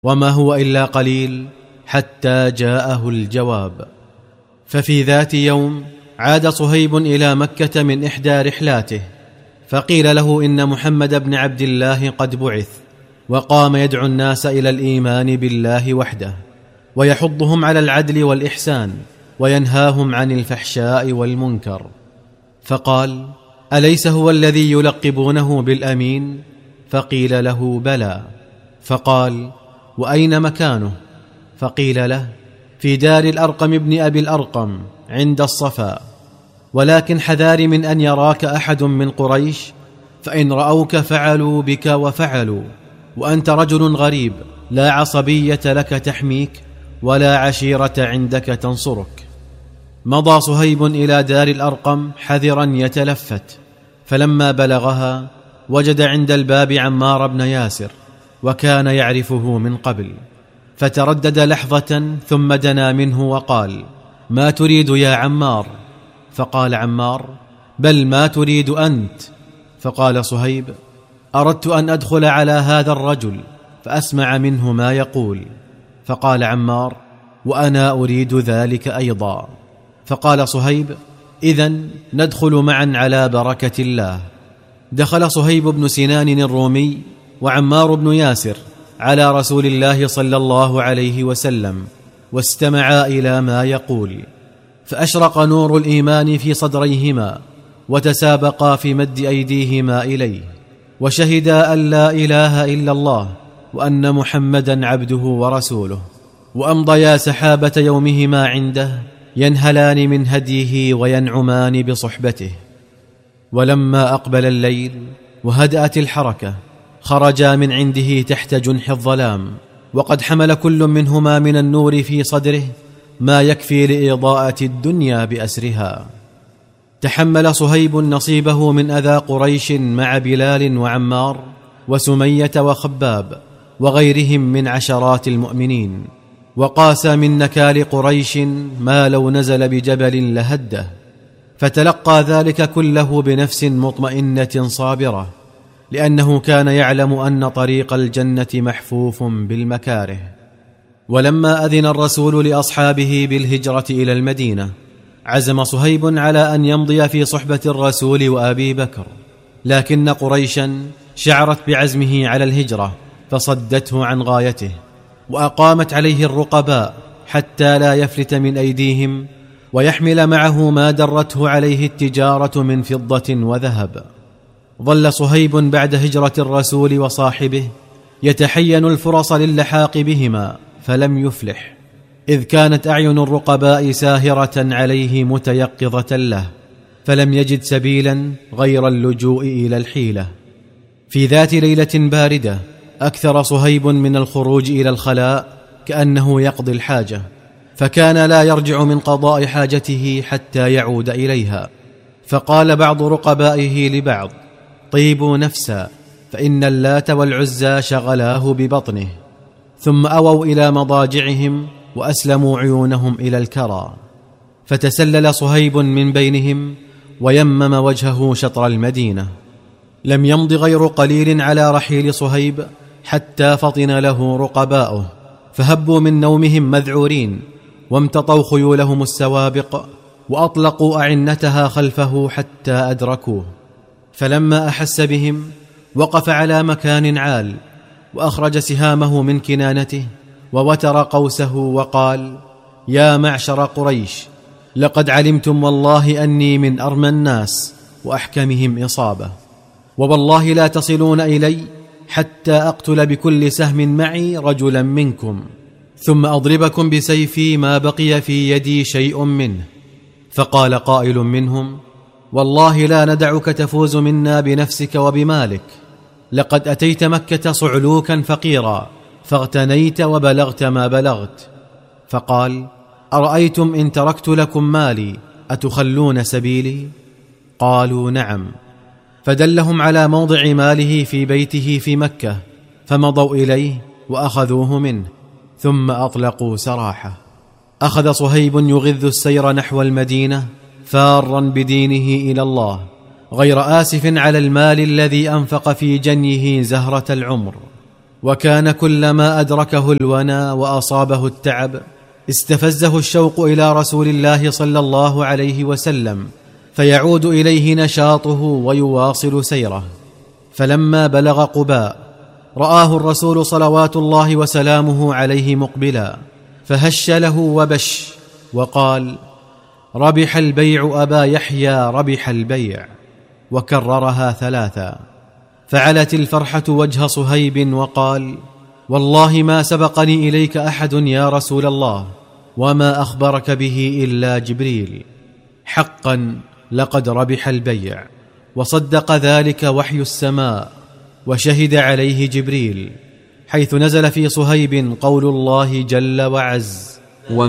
وما هو إلا قليل حتى جاءه الجواب. ففي ذات يوم عاد صهيب إلى مكة من إحدى رحلاته، فقيل له إن محمد بن عبد الله قد بعث، وقام يدعو الناس إلى الإيمان بالله وحده، ويحضهم على العدل والإحسان، وينهاهم عن الفحشاء والمنكر. فقال: أليس هو الذي يلقبونه بالأمين؟ فقيل له: بلى. فقال: وأين مكانه؟ فقيل له: في دار الأرقم ابن أبي الأرقم عند الصفا، ولكن حذار من أن يراك أحد من قريش، فإن رأوك فعلوا بك وفعلوا، وأنت رجل غريب لا عصبية لك تحميك، ولا عشيرة عندك تنصرك. مضى صهيب إلى دار الأرقم حذرا يتلفت، فلما بلغها وجد عند الباب عمار بن ياسر، وكان يعرفه من قبل، فتردد لحظة ثم دنا منه وقال: ما تريد يا عمار؟ فقال عمار: بل ما تريد أنت؟ فقال صهيب: أردت أن أدخل على هذا الرجل فأسمع منه ما يقول. فقال عمار: وأنا أريد ذلك أيضا. فقال صهيب: إذن ندخل معا على بركة الله. دخل صهيب بن سنان الرومي وعمار بن ياسر على رسول الله صلى الله عليه وسلم، واستمعا إلى ما يقول، فأشرق نور الإيمان في صدريهما، وتسابقا في مد أيديهما إليه، وشهدا أن لا إله إلا الله وأن محمدا عبده ورسوله، وأمضيا سحابة يومهما عنده، ينهلان من هديه وينعمان بصحبته. ولما أقبل الليل وهدأت الحركة، خرجا من عنده تحت جنح الظلام، وقد حمل كل منهما من النور في صدره ما يكفي لإضاءة الدنيا بأسرها. تحمل صهيب نصيبه من أذى قريش مع بلال وعمار وسمية وخباب وغيرهم من عشرات المؤمنين، وقاسى من نكال قريش ما لو نزل بجبل لهده، فتلقى ذلك كله بنفس مطمئنة صابرة، لأنه كان يعلم أن طريق الجنة محفوف بالمكاره. ولما أذن الرسول لأصحابه بالهجرة إلى المدينة، عزم صهيب على أن يمضي في صحبة الرسول وأبي بكر، لكن قريشا شعرت بعزمه على الهجرة فصدته عن غايته، وأقامت عليه الرقباء حتى لا يفلت من أيديهم ويحمل معه ما درته عليه التجارة من فضة وذهب. ظل صهيب بعد هجرة الرسول وصاحبه يتحين الفرص للحاق بهما، فلم يفلح، إذ كانت أعين الرقباء ساهرة عليه متيقظة له، فلم يجد سبيلا غير اللجوء إلى الحيلة. في ذات ليلة باردة أكثر صهيب من الخروج إلى الخلاء كأنه يقضي الحاجة، فكان لا يرجع من قضاء حاجته حتى يعود إليها. فقال بعض رقبائه لبعض: طيبوا نفسا، فإن اللات والعزى شغلاه ببطنه. ثم أووا إلى مضاجعهم وأسلموا عيونهم إلى الكرى. فتسلل صهيب من بينهم ويمم وجهه شطر المدينة. لم يمض غير قليل على رحيل صهيب حتى فطن له رقباؤه، فهبوا من نومهم مذعورين، وامتطوا خيولهم السوابق، وأطلقوا أعنتها خلفه حتى أدركوه. فلما أحس بهم وقف على مكان عال، وأخرج سهامه من كنانته ووتر قوسه وقال: يا معشر قريش، لقد علمتم والله أني من أرمى الناس وأحكمهم إصابة، ووالله لا تصلون إلي حتى أقتل بكل سهم معي رجلا منكم، ثم أضربكم بسيفي ما بقي في يدي شيء منه. فقال قائل منهم: والله لا ندعك تفوز منا بنفسك وبمالك، لقد أتيت مكة صعلوكا فقيرا، فاغتنيت وبلغت ما بلغت. فقال: أرأيتم إن تركت لكم مالي أتخلون سبيلي؟ قالوا: نعم. فدلهم على موضع ماله في بيته في مكة، فمضوا إليه وأخذوه منه، ثم أطلقوا سراحه. أخذ صهيب يغذ السير نحو المدينة فارا بدينه إلى الله، غير آسف على المال الذي أنفق في جنيه زهرة العمر. وكان كلما أدركه الونى وأصابه التعب استفزه الشوق إلى رسول الله صلى الله عليه وسلم، فيعود إليه نشاطه ويواصل سيره. فلما بلغ قباء رآه الرسول صلوات الله وسلامه عليه مقبلا، فهش له وبش وقال: ربح البيع أبا يحيى، ربح البيع، وكررها 3. فعلت الفرحة وجه صهيب وقال: والله ما سبقني إليك أحد يا رسول الله، وما أخبرك به إلا جبريل، حقا لقد ربح البيع. وصدق ذلك وحي السماء، وشهد عليه جبريل، حيث نزل في صهيب قول الله جل وعز: